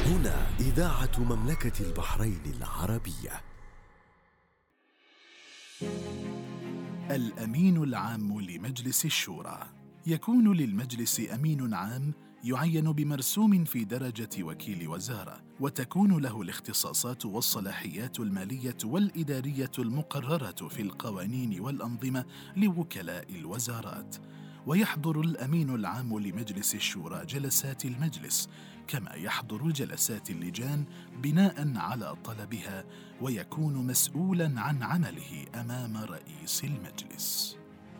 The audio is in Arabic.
هنا إذاعة مملكة البحرين العربية. الأمين العام لمجلس الشورى. يكون للمجلس أمين عام يعين بمرسوم في درجة وكيل وزارة، وتكون له الاختصاصات والصلاحيات المالية والإدارية المقررة في القوانين والأنظمة لوكلاء الوزارات. ويحضر الأمين العام لمجلس الشورى جلسات المجلس، كما يحضر جلسات اللجان بناء على طلبها، ويكون مسؤولاً عن عمله أمام رئيس المجلس.